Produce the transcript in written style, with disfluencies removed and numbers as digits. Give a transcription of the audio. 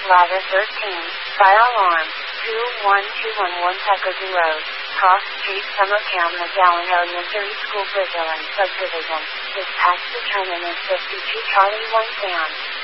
Ladder 13, Fire Alarm, 21211 Peckerton Road, Cross Street, Summertown, McAllen Elementary School, Brazil and Subdivision. Dispatch to terminus 52 Charlie 1 Sam.